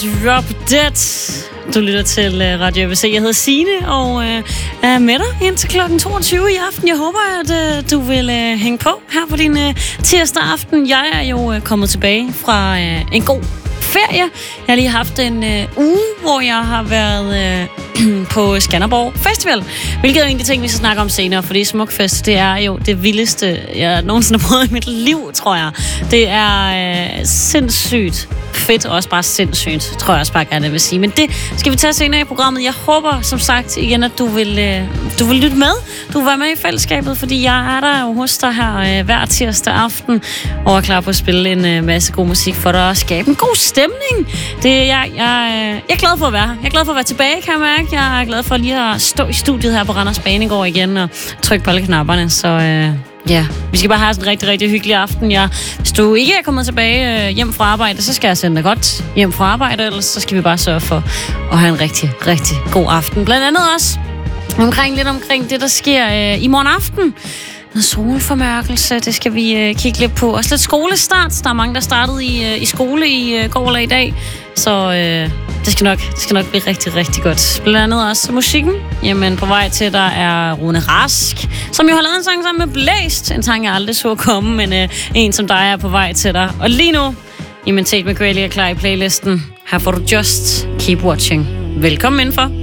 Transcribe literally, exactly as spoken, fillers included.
Drop Dead. Du lytter til Radio A B C. Jeg hedder Signe og øh, er med dig indtil klokken toogtyve i aften. Jeg håber, at øh, du vil øh, hænge på her på din øh, tirsdag aften. Jeg er jo øh, kommet tilbage fra øh, en god ferie. Jeg har lige haft en øh, uge, hvor jeg har været øh, på Skanderborg Festival, hvilket er en af de ting, vi skal snakke om senere, fordi Smukfest, det er jo det vildeste, jeg nogensinde har prøvet i mit liv, tror jeg. Det er øh, sindssygt fedt, og også bare sindssygt, tror jeg også bare gerne vil sige. Men det skal vi tage senere i programmet. Jeg håber, som sagt, igen, at du vil, øh, du vil lytte med. Du vil være med i fællesskabet, fordi jeg er der jo hos dig her øh, hver tirsdag aften, og er klar på at spille en øh, masse god musik for dig og skabe en god stemning. Det er jeg, jeg, øh, jeg er glad for at være her. Jeg er glad for at være tilbage, kan jeg mærke. Jeg er glad for lige at stå i studiet her på Randers Banegård igen og trykke på alle knapperne. Så øh, ja, vi skal bare have sådan en rigtig, rigtig hyggelig aften. Jeg, hvis du ikke er kommet tilbage øh, hjem fra arbejde, så skal jeg sende dig godt hjem fra arbejde, ellers så skal vi bare sørge for at have en rigtig, rigtig god aften. Blandt andet også omkring lidt omkring det, der sker øh, i morgen aften. Noget solformørkelse, det skal vi øh, kigge lidt på. Også lidt skolestart. Der er mange, der startede i, øh, i skole i øh, går eller i dag. Så øh, det, skal nok, det skal nok blive rigtig, rigtig godt. Blandt andet også musikken. Jamen, på vej til, der er Rune Rask, som jo har lavet en sang sammen med Blæst. En sang, jeg aldrig så komme, men øh, en som dig er på vej til dig. Og lige nu, jamen, Tate McRae er klar i playlisten. Her får du Just Keep Watching. Velkommen indenfor.